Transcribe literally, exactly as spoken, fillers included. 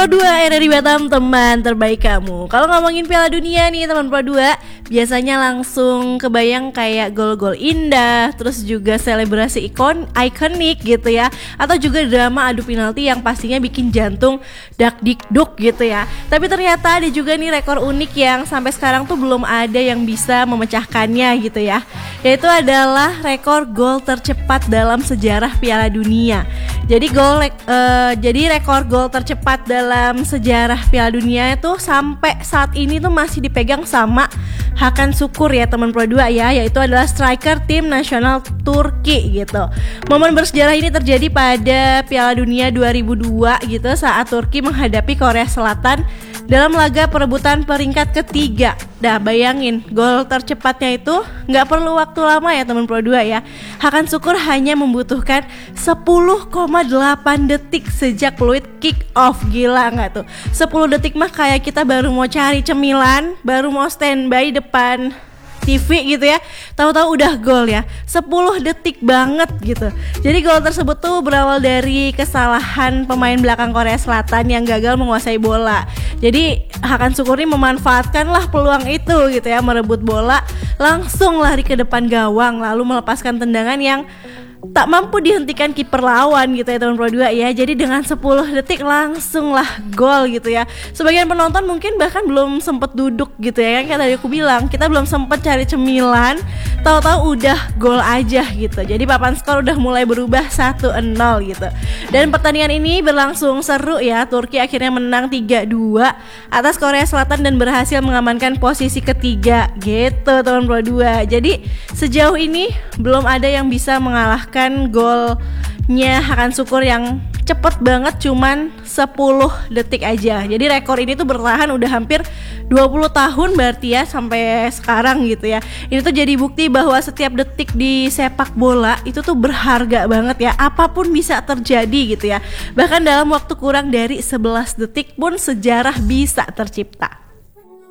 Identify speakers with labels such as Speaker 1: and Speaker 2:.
Speaker 1: Pro dua R R I Batam, teman terbaik kamu. Kalau ngomongin Piala Dunia nih teman Pro dua, biasanya langsung kebayang kayak gol-gol indah, terus juga selebrasi ikon ikonik gitu ya, atau juga drama adu penalti yang pastinya bikin jantung dak dikduk gitu ya. Tapi ternyata ada juga nih rekor unik yang sampai sekarang tuh belum ada yang bisa memecahkannya gitu ya. Yaitu adalah rekor gol tercepat dalam sejarah Piala Dunia. Jadi gol uh, jadi rekor gol tercepat dalam sejarah Piala Dunia itu sampai saat ini tuh masih dipegang sama Hakan Şükür ya teman Pro dua ya, yaitu adalah striker tim nasional Turki gitu. Momen bersejarah ini terjadi pada Piala Dunia dua ribu dua gitu, saat Turki menghadapi Korea Selatan dalam laga perebutan peringkat ketiga. Dah bayangin, gol tercepatnya itu nggak perlu waktu lama ya teman Pro dua ya. Hakan Şükür hanya membutuhkan sepuluh koma delapan detik sejak peluit kick off. Gila nggak tuh? sepuluh detik mah kayak kita baru mau cari cemilan, baru mau standby depan T V gitu ya, tahu-tahu udah gol ya. Sepuluh detik banget gitu. Jadi gol tersebut tuh berawal dari kesalahan pemain belakang Korea Selatan yang gagal menguasai bola. Jadi Hakan Şükür ini memanfaatkanlah peluang itu gitu ya, merebut bola, langsung lari ke depan gawang, lalu melepaskan tendangan yang tak mampu dihentikan kiper lawan gitu ya teman Pro dua ya. Jadi dengan sepuluh detik langsung lah gol gitu ya. Sebagian penonton mungkin bahkan belum sempet duduk gitu ya, kan kayak tadi aku bilang, kita belum sempet cari cemilan, tahu-tahu udah gol aja gitu. Jadi papan skor udah mulai berubah satu nol gitu. Dan pertandingan ini berlangsung seru ya. Turki akhirnya menang tiga dua atas Korea Selatan dan berhasil mengamankan posisi ketiga gitu teman Pro dua. Jadi sejauh ini belum ada yang bisa mengalahkan kan golnya Hakan Şükür yang cepet banget, cuman sepuluh detik aja. Jadi rekor ini tuh bertahan udah hampir dua puluh tahun berarti ya, sampai sekarang gitu ya. Ini tuh jadi bukti bahwa setiap detik di sepak bola itu tuh berharga banget ya. Apapun bisa terjadi gitu ya. Bahkan dalam waktu kurang dari sebelas detik pun sejarah bisa tercipta.